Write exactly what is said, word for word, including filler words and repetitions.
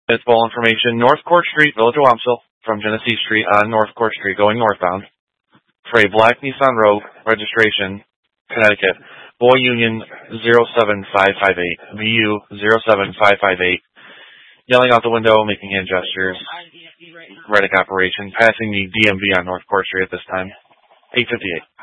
It's ball information. North Court Street, Village of Wamsville, from Genesee Street on North Court Street, going northbound. For a black Nissan Rogue, registration, Connecticut, Boy Union zero seven five five eight, V U zero seven five five eight, yelling out the window, making hand gestures, Reddick operation, passing the D M V on North Court Street at this time, eight fifty-eight.